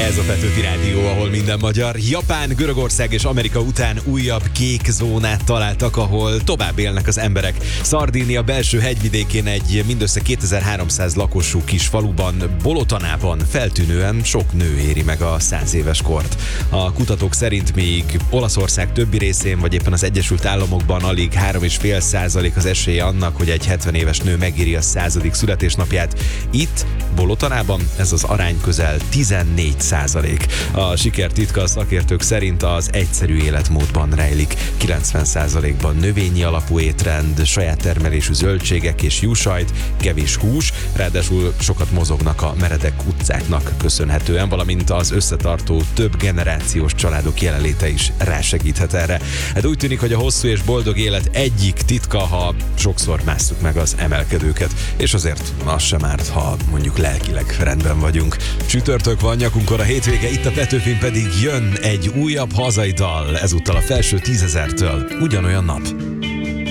Ez a Petőfi Rádió, ahol minden magyar. Japán, Görögország és Amerika után újabb kék zónát találtak, ahol tovább élnek az emberek. Szardínia belső hegyvidékén egy mindössze 2300 lakosú kis faluban, Bolotanában feltűnően sok nő éri meg a 100 éves kort. A kutatók szerint még Olaszország többi részén, vagy éppen az Egyesült Államokban alig 3,5% az esélye annak, hogy egy 70 éves nő megéri a 100. születésnapját. Itt, Bolotanában ez az arány közel 14%. A siker titka a szakértők szerint az egyszerű életmódban rejlik. 90%-ban növényi alapú étrend, saját termelésű zöldségek és juhsajt, kevés hús, ráadásul sokat mozognak a meredek utcáknak köszönhetően, valamint az összetartó több generációs családok jelenléte is rásegíthet erre. Hát úgy tűnik, hogy a hosszú és boldog élet egyik titka, ha sokszor másszuk meg az emelkedőket, és azért az sem árt, ha mondjuk lelkileg rendben vagyunk. Csütörtök van, nyakunkor a hétvége, itt a Petőfin pedig jön egy újabb hazai dal, ezúttal a felső 10 000-től, ugyanolyan nap.